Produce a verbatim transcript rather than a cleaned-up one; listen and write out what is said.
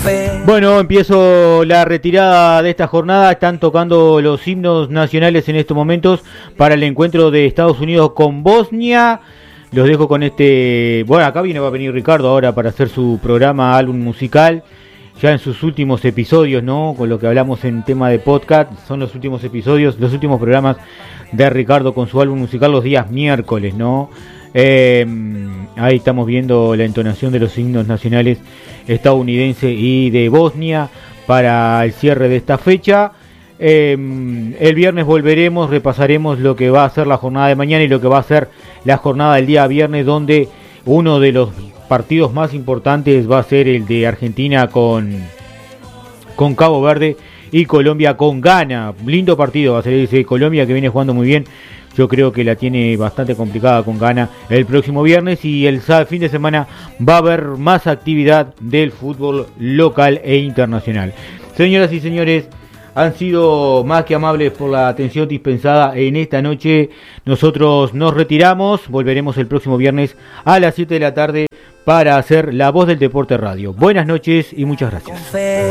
Bueno, empiezo la retirada de esta jornada. Están tocando los himnos nacionales en estos momentos para el encuentro de Estados Unidos con Bosnia. Los dejo con este... Bueno, acá viene, va a venir Ricardo ahora para hacer su programa álbum musical. Ya en sus últimos episodios, ¿no? Con lo que hablamos en tema de podcast. Son los últimos episodios, los últimos programas de Ricardo con su álbum musical los días miércoles, ¿no? Eh, ahí estamos viendo la entonación de los himnos nacionales estadounidense y de Bosnia para el cierre de esta fecha. Eh, el viernes volveremos, repasaremos lo que va a ser la jornada de mañana y lo que va a ser la jornada del día viernes, donde uno de los partidos más importantes va a ser el de Argentina con, con Cabo Verde y Colombia con Ghana. Lindo partido va a ser ese. Colombia, que viene jugando muy bien, yo creo que la tiene bastante complicada con Ghana el próximo viernes, y el fin de semana va a haber más actividad del fútbol local e internacional. Señoras y señores, han sido más que amables por la atención dispensada en esta noche. Nosotros nos retiramos, volveremos el próximo viernes a las siete de la tarde para hacer La Voz del Deporte Radio. Buenas noches y muchas gracias.